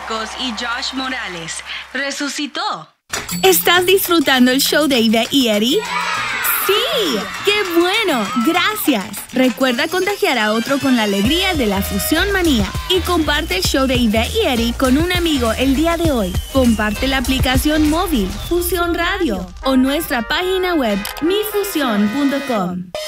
Marcos y Josh Morales resucitó. ¿Estás disfrutando el show de Ivette y Eddie? ¡Sí! ¡Qué bueno! ¡Gracias! Recuerda contagiar a otro con la alegría de la Fusión Manía y comparte el show de Ivette y Eddie con un amigo el día de hoy. Comparte la aplicación móvil Fusión Radio o nuestra página web mifusión.com.